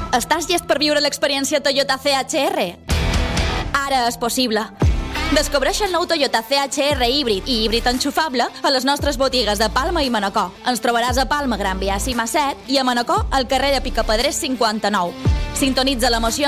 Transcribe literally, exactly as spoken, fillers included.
Estàs llest per viure l'experiència Toyota C H R? Ara és possible. Descobreix el nou Toyota C H R híbrid i híbrid enxufable a les nostres botigues de Palma i Manacor. Ens trobaràs a Palma, Gran Via Cima set i a Manacor al carrer de Picapedrers cinquanta-nou. Sintonitza l'emoció